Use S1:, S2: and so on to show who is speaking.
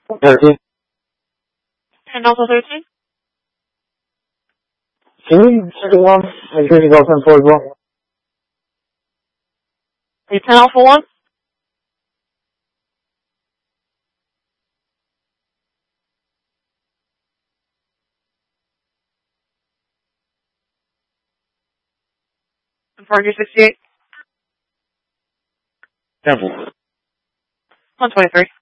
S1: 13.
S2: And also 13?
S1: Can you check it one? Make sure you go 10-4 as well.
S2: Are you 10 Alpha 1? And Fargo 68?
S1: 10-4.
S2: 123.